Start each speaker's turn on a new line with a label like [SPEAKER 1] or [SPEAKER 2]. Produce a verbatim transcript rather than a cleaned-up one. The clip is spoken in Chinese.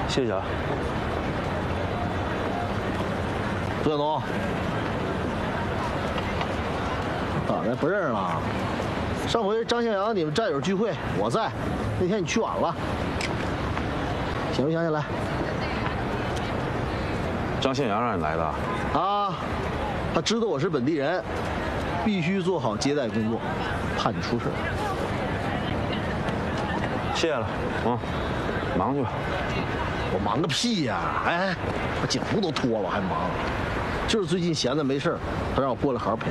[SPEAKER 1] 谢谢啊。
[SPEAKER 2] 杜小农，咋的？不认识了？上回张向阳你们战友聚会，我在，那天你去晚了。想不想起来？
[SPEAKER 1] 张向阳让你来的？
[SPEAKER 2] 啊，他知道我是本地人，必须做好接待工作，怕你出事。
[SPEAKER 1] 谢了，嗯，忙去吧。
[SPEAKER 2] 我忙个屁呀！哎，把警服都脱了还忙，就是最近闲的没事，他让我过来好好陪